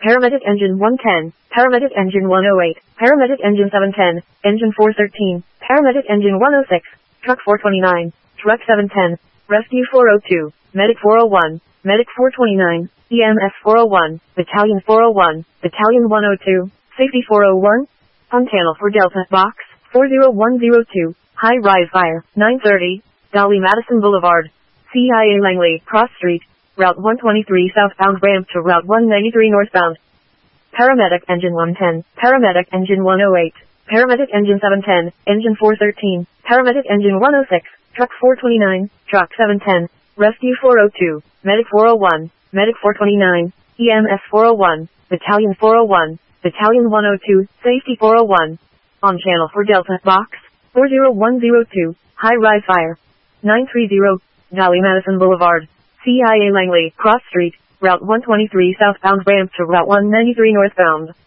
Paramedic Engine 110, Paramedic Engine 108, Paramedic Engine 710, Engine 413, Paramedic Engine 106, Truck 429, Truck 710, Rescue 402, Medic 401, Medic 429, EMS 401, Battalion 401, Battalion 102, Safety 401, on channel for Delta, Box 40102, High Rise Fire, 930, Dolly Madison Boulevard, CIA Langley, Cross Street, Route 123 southbound ramp to Route 193 northbound. Paramedic Engine 110, Paramedic Engine 108, Paramedic Engine 710, Engine 413, Paramedic Engine 106, Truck 429, Truck 710, Rescue 402, Medic 401, Medic 429, EMS 401, Battalion 401, Battalion 102, Safety 401. On channel for Delta, Box 40102, High Rise Fire, 930, Dolly Madison Boulevard, CIA Langley, Cross Street, Route 123 southbound ramp to Route 193 northbound.